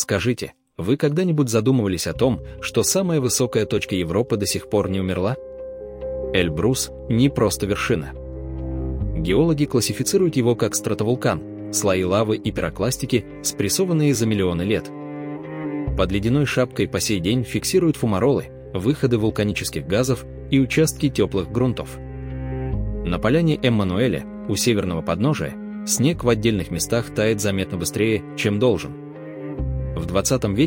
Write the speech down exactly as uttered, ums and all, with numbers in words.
Скажите, вы когда-нибудь задумывались о том, что самая высокая точка Европы до сих пор не умерла? Эльбрус – не просто вершина. Геологи классифицируют его как стратовулкан, слои лавы и пирокластики, спрессованные за миллионы лет. Под ледяной шапкой по сей день фиксируют фумаролы, выходы вулканических газов и участки теплых грунтов. На поляне Эммануэля, у северного подножия, снег в отдельных местах тает заметно быстрее, чем должен. В двадцатом веке